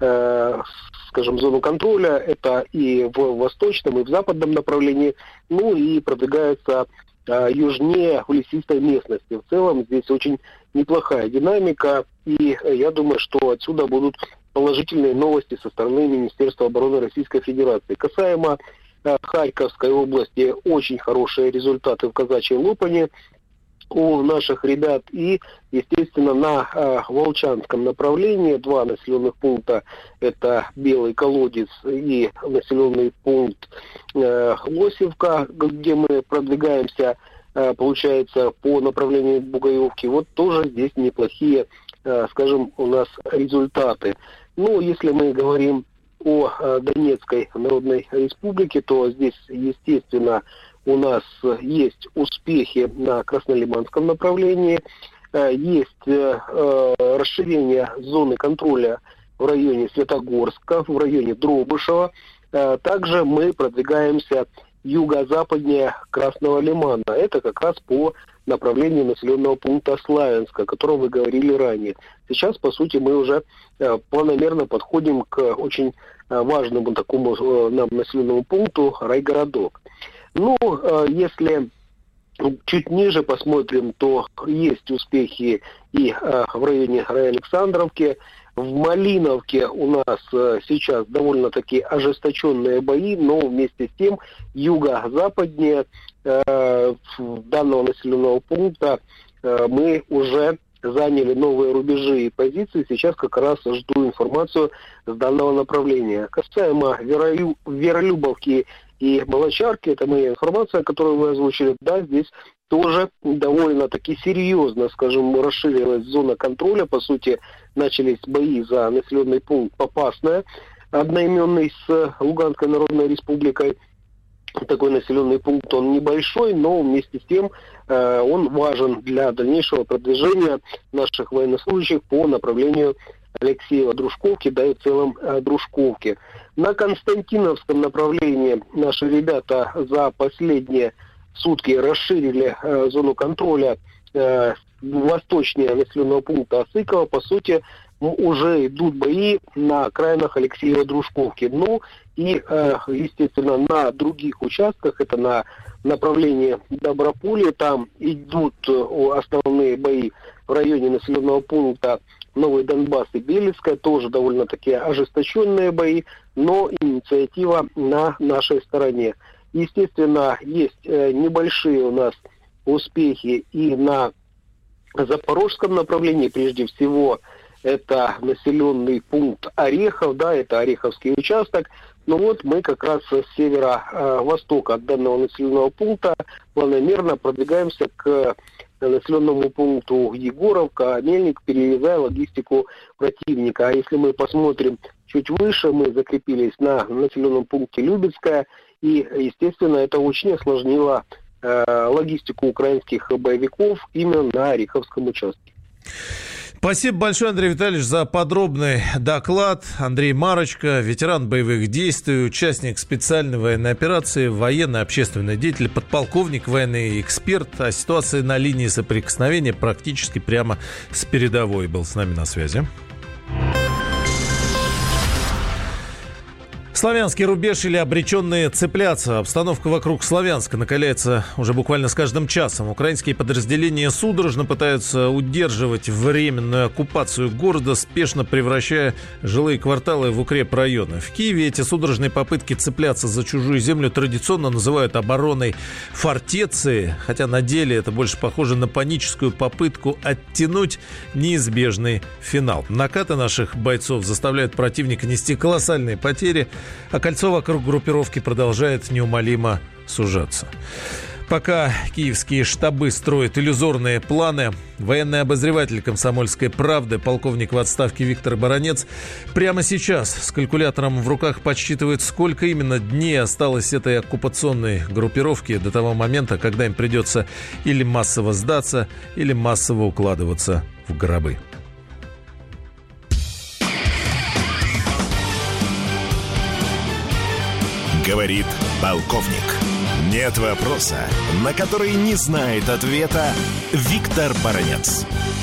скажем, зону контроля. Это и в восточном, и в западном направлении. Ну и продвигаются южнее в лесистой местности. В целом здесь очень неплохая динамика. И я думаю, что отсюда будут положительные новости со стороны Министерства обороны Российской Федерации. Касаемо Харьковской области, очень хорошие результаты в Казачьей Лопани у наших ребят. И, естественно, на Волчанском направлении 2 населенных пункта, это Белый Колодец и населенный пункт Лосевка, где мы продвигаемся, получается, по направлению Бугаевки. Вот тоже здесь неплохие, скажем, у нас результаты. Ну, если мы говорим о Донецкой Народной Республике, то здесь, естественно, у нас есть успехи на Краснолиманском направлении, есть расширение зоны контроля в районе Светогорска, в районе Дробышева. Также мы продвигаемся юго-западнее Красного Лимана. Это как раз по направлению населенного пункта Славянска, о котором вы говорили ранее. Сейчас, по сути, мы уже планомерно подходим к очень важному такому нам населенному пункту Райгородок. Ну, если чуть ниже посмотрим, то есть успехи и в районе Александровки. В Малиновке у нас сейчас довольно-таки ожесточенные бои, но вместе с тем юго-западнее данного населенного пункта мы уже заняли новые рубежи и позиции. Сейчас как раз жду информацию с данного направления. Касаемо Веролюбовки и Балачарки, это моя информация, которую вы озвучили. Да, здесь тоже довольно-таки серьезно, скажем, расширилась зона контроля. По сути, начались бои за населенный пункт Попасная, одноименный с Луганской Народной Республикой. Такой населенный пункт, он небольшой, но вместе с тем он важен для дальнейшего продвижения наших военнослужащих по направлению Алексеева-Дружковки, да и в целом Дружковки. На Константиновском направлении наши ребята за последние сутки расширили зону контроля восточнее населенного пункта Осыкова. По сути, уже идут бои на окраинах Алексеева-Дружковки. Ну и, естественно, на других участках, это на направлении Доброполя, там идут основные бои в районе населенного пункта Новый Донбасс и Белецкая, тоже довольно-таки ожесточенные бои, но инициатива на нашей стороне. Естественно, есть небольшие у нас успехи и на Запорожском направлении, прежде всего, это населенный пункт Орехов, да, это Ореховский участок. Но вот мы как раз с северо-востока от данного населенного пункта планомерно продвигаемся к населенному пункту Егоровка, Мельник, перерезая логистику противника. А если мы посмотрим чуть выше, мы закрепились на населенном пункте Любецкая, и, естественно, это очень осложнило логистику украинских боевиков именно на Ореховском участке. Спасибо большое, Андрей Витальевич, за подробный доклад. Андрей Марочка, ветеран боевых действий, участник специальной военной операции, военный общественный деятель, подполковник, военный эксперт. О ситуации на линии соприкосновения практически прямо с передовой был с нами на связи. Славянский рубеж или обреченные цепляться. Обстановка вокруг Славянска накаляется уже буквально с каждым часом. Украинские подразделения судорожно пытаются удерживать временную оккупацию города, спешно превращая жилые кварталы в укрепрайоны. В Киеве эти судорожные попытки цепляться за чужую землю традиционно называют обороной фортеции, хотя на деле это больше похоже на паническую попытку оттянуть неизбежный финал. Накаты наших бойцов заставляют противника нести колоссальные потери, а кольцо вокруг группировки продолжает неумолимо сужаться. Пока киевские штабы строят иллюзорные планы, военный обозреватель «Комсомольской правды», полковник в отставке Виктор Баранец, прямо сейчас с калькулятором в руках подсчитывает, сколько именно дней осталось этой оккупационной группировке до того момента, когда им придется или массово сдаться, или массово укладываться в гробы. Говорит полковник. Нет вопроса, на который не знает ответа Виктор Баранец.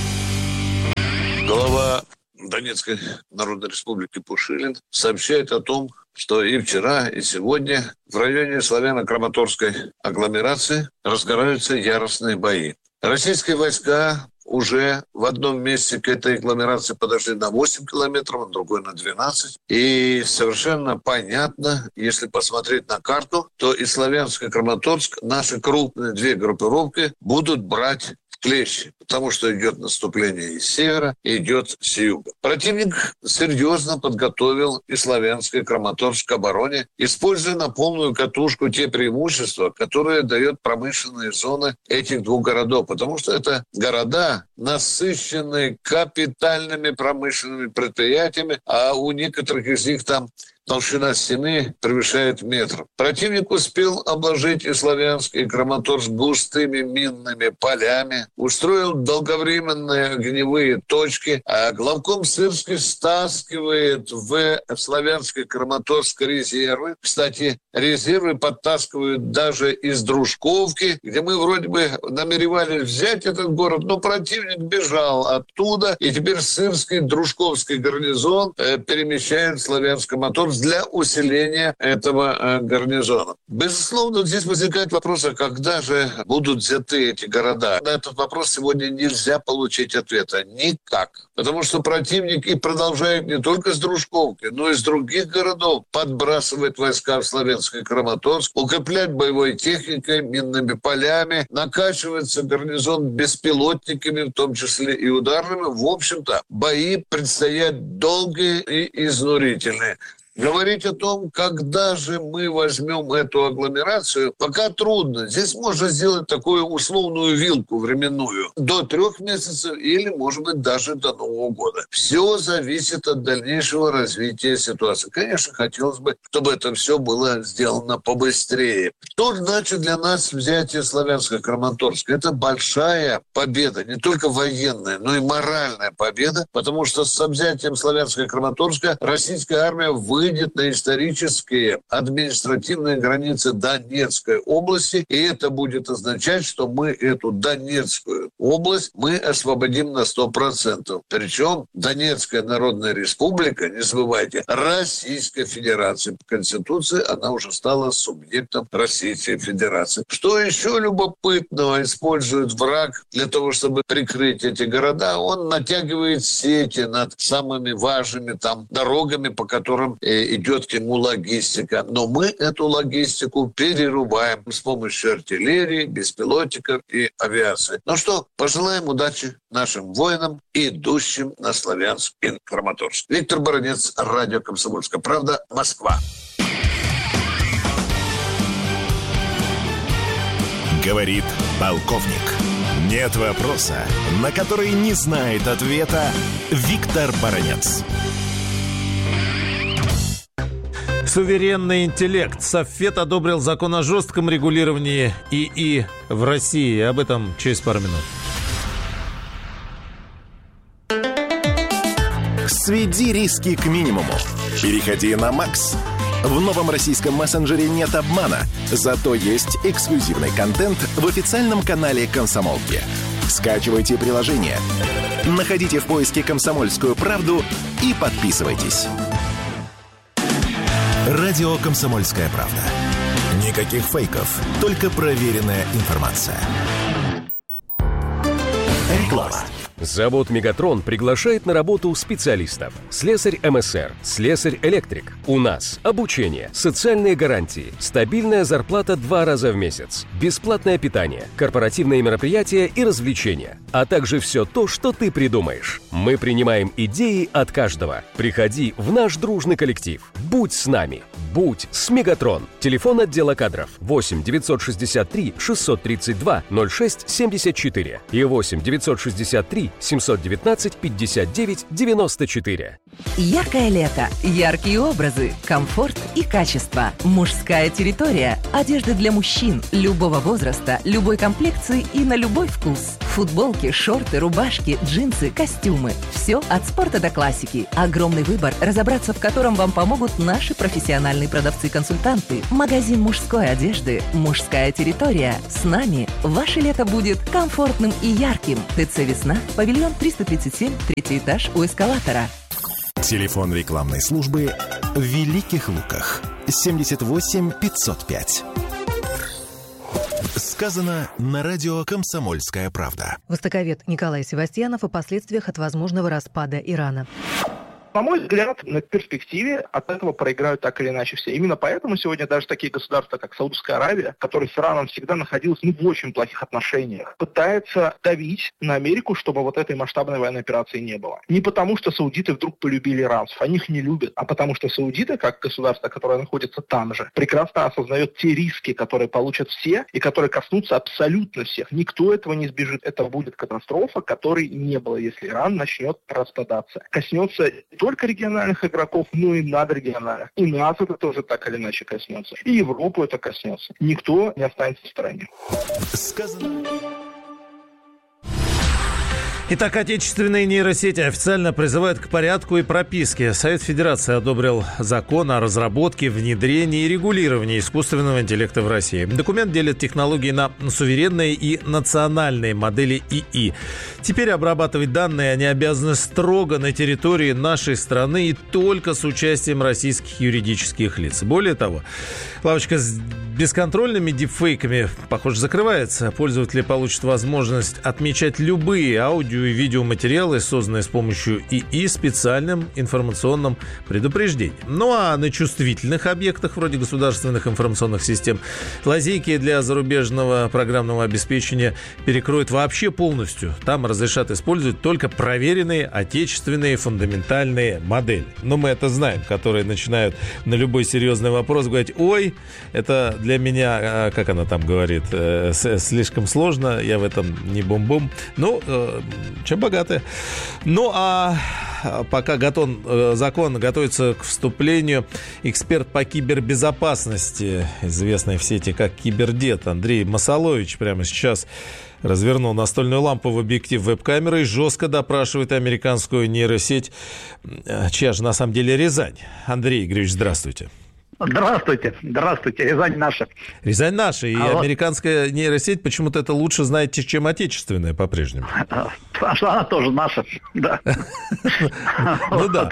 Глава Донецкой Народной Республики Пушилин сообщает о том, что и вчера, и сегодня в районе Славяно-Краматорской агломерации разгораются яростные бои. Российские войска уже в одном месте к этой агломерации подошли на 8 километров, а другой на 12. И совершенно понятно, если посмотреть на карту, то и Славянск, и Краматорск, наши крупные две группировки, будут брать в клещи, потому что идет наступление из севера и идет с юга. Противник серьезно подготовил и Славянск, и Краматорск к обороне, используя на полную катушку те преимущества, которые дает промышленные зоны этих двух городов, потому что это города, насыщенные капитальными промышленными предприятиями, а у некоторых из них там толщина стены превышает метр. Противник успел обложить и Славянск, и Краматорск густыми минными полями, устроил долговременные огневые точки, а главком Сырский стаскивает в Славянск и Краматорск резервы. Кстати, резервы подтаскивают даже из Дружковки, где мы вроде бы намеревались взять этот город, но противник бежал оттуда, и теперь Сырский Дружковский гарнизон перемещает Славянск-Краматорск для усиления этого гарнизона. Безусловно, здесь возникает вопрос, а когда же будут взяты эти города? На этот вопрос сегодня нельзя получить ответа. Никак. Потому что противник и продолжает не только с Дружковки, но и с других городов подбрасывать войска в Славянск и Краматорск, укреплять боевой техникой, минными полями, накачивается гарнизон беспилотниками, в том числе и ударными. В общем-то, бои предстоят долгие и изнурительные. Говорить о том, когда же мы возьмем эту агломерацию, пока трудно. Здесь можно сделать такую условную вилку временную. До 3 месяцев или, может быть, даже до Нового года. Все зависит от дальнейшего развития ситуации. Конечно, хотелось бы, чтобы это все было сделано побыстрее. Что значит для нас взятие Славянска-Краматорска? Это большая победа, не только военная, но и моральная победа, потому что с взятием Славянска-Краматорска российская армия выйдет на исторические административные границы Донецкой области, и это будет означать, что мы эту Донецкую область мы освободим на 100%. Причем Донецкая Народная Республика, не забывайте, Российская Федерация. По Конституции она уже стала субъектом Российской Федерации. Что еще любопытного использует враг для того, чтобы прикрыть эти города? Он натягивает сети над самыми важными там дорогами, по которым идет к нему логистика. Но мы эту логистику перерубаем с помощью артиллерии, беспилотников и авиации. Ну что, пожелаем удачи нашим воинам, идущим на Славянск и Краматорск. Виктор Баранец, радио «Комсомольская правда», Москва. Говорит полковник. Нет вопроса, на который не знает ответа Виктор Баранец. Суверенный интеллект. Совет одобрил закон о жестком регулировании ИИ в России. Об этом через пару минут. Сведи риски к минимуму. Переходи на Макс. В новом российском мессенджере нет обмана, зато есть эксклюзивный контент в официальном канале «Комсомолки». Скачивайте приложение, находите в поиске «Комсомольскую правду» и подписывайтесь. Радио «Комсомольская правда». Никаких фейков, только проверенная информация. Реклама. Завод «Мегатрон» приглашает на работу специалистов. Слесарь МСР, слесарь-электрик. У нас обучение, социальные гарантии, стабильная зарплата 2 раза в месяц, бесплатное питание, корпоративные мероприятия и развлечения, а также все то, что ты придумаешь. Мы принимаем идеи от каждого. Приходи в наш дружный коллектив. Будь с нами. Будь с «Мегатрон». Телефон отдела кадров 8 963 632 06 74 и 8 963 719 59 94. Яркое лето, яркие образы, комфорт и качество. Мужская территория. Одежда для мужчин любого возраста, любой комплекции и на любой вкус. Футболки, шорты, рубашки, джинсы, костюмы. Все от спорта до классики. Огромный выбор, разобраться в котором вам помогут наши профессиональные продавцы-консультанты. Магазин мужской одежды «Мужская территория». С нами ваше лето будет комфортным и ярким. ТЦ «Весна», павильон 337, 3-й этаж у эскалатора. Телефон рекламной службы в Великих Луках. 78 505. Сказано на радио «Комсомольская правда». Востоковед Николай Севастьянов о последствиях от возможного распада Ирана. На мой взгляд, на перспективе от этого проиграют так или иначе все. Именно поэтому сегодня даже такие государства, как Саудовская Аравия, которые с Ираном всегда находились в очень плохих отношениях, пытаются давить на Америку, чтобы вот этой масштабной военной операции не было. Не потому, что саудиты вдруг полюбили иранцев, они их не любят, а потому что саудиты, как государство, которое находится там же, прекрасно осознает те риски, которые получат все и которые коснутся абсолютно всех. Никто этого не избежит. Это будет катастрофа, которой не было, если Иран начнет распадаться. Коснется только региональных игроков, но и надрегиональных. И нас это тоже так или иначе коснется. И Европу это коснется. Никто не останется в стороне. Итак, отечественные нейросети официально призывают к порядку и прописке. Совет Федерации одобрил закон о разработке, внедрении и регулировании искусственного интеллекта в России. Документ делит технологии на суверенные и национальные модели ИИ. Теперь обрабатывать данные они обязаны строго на территории нашей страны и только с участием российских юридических лиц. Более того, лавочка с бесконтрольными дипфейками, похоже, закрывается. Пользователи получат возможность отмечать любые аудио и видеоматериалы, созданные с помощью ИИ, специальным информационным предупреждением. Ну а на чувствительных объектах, вроде государственных информационных систем, лазейки для зарубежного программного обеспечения перекроют вообще полностью. Там разрешат использовать только проверенные отечественные фундаментальные модели. Но мы это знаем, которые начинают на любой серьезный вопрос говорить: ой, это для меня, как она там говорит, слишком сложно, я в этом не бум-бум. Ну, чем богатые. Ну, а пока закон готовится к вступлению, эксперт по кибербезопасности, известный в сети как Кибердед, Андрей Масалович прямо сейчас развернул настольную лампу в объектив веб-камеры и жестко допрашивает американскую нейросеть, чья же на самом деле Рязань. Андрей Игоревич, здравствуйте. Здравствуйте, Рязань наша. Рязань наша, и американская нейросеть почему-то это лучше знаете, чем отечественная по-прежнему. Потому что она тоже наша, да. Ну да.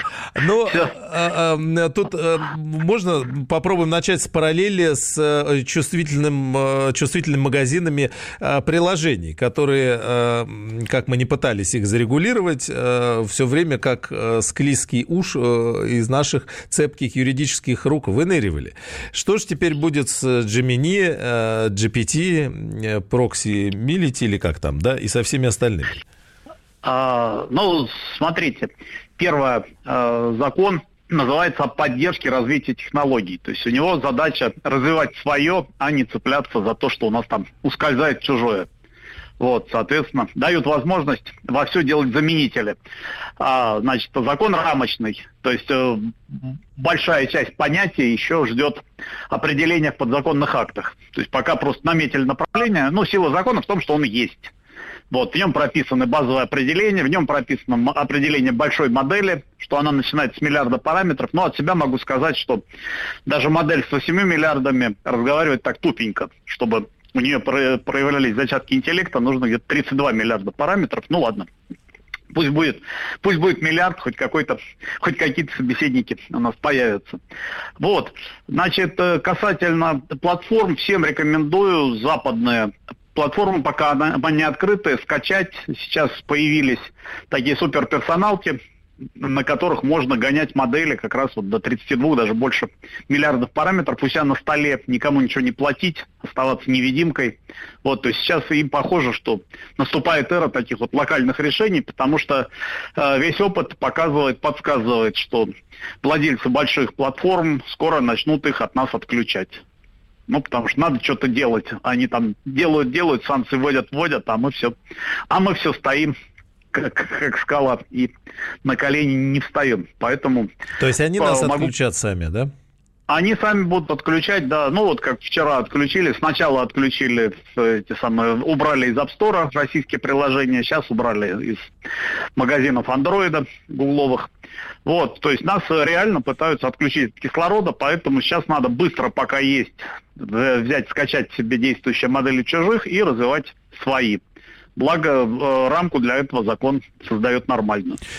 Но тут можно попробуем начать с параллели с чувствительными магазинами приложений, которые, как мы не пытались их зарегулировать, все время как склизкий уж из наших цепких юридических рук выныривали. Что же теперь будет с Gemini, GPT, Proximity или как там, да, и со всеми остальными? Ну, смотрите, первый закон называется о поддержке развития технологий. То есть у него задача развивать свое, а не цепляться за то, что у нас там ускользает чужое. Вот, соответственно, дают возможность во все делать заменители. Значит, закон рамочный, то есть большая часть понятий еще ждет определения в подзаконных актах. То есть пока просто наметили направление, сила закона в том, что он есть. Вот, в нем прописаны базовые определения, в нем прописано определение большой модели, что она начинается с миллиарда параметров. Но от себя могу сказать, что даже модель с 8 миллиардами разговаривает так тупенько, чтобы у нее проявлялись зачатки интеллекта, нужно где-то 32 миллиарда параметров. Ну ладно, пусть будет миллиард, хоть какие-то собеседники у нас появятся. Вот, значит, касательно платформ, всем рекомендую западные платформы, пока она не открытая, скачать. Сейчас появились такие суперперсоналки, на которых можно гонять модели как раз вот до 32, даже больше миллиардов параметров у себя на столе, никому ничего не платить, оставаться невидимкой. Вот, то есть сейчас им похоже, что наступает эра таких вот локальных решений, потому что весь опыт подсказывает, что владельцы больших платформ скоро начнут их от нас отключать. Потому что надо что-то делать. Они там делают, санкции вводят, а мы все стоим как скала и на колени не встаем. Поэтому... То есть они нас отключат сами, да? Они сами будут отключать, да. Вот как вчера отключили. Сначала отключили, убрали из App Store российские приложения, сейчас убрали из магазинов андроида гугловых. Вот, то есть нас реально пытаются отключить от кислорода, поэтому сейчас надо быстро, пока есть, скачать себе действующие модели чужих и развивать свои. Благо, рамку для этого закон создает нормально.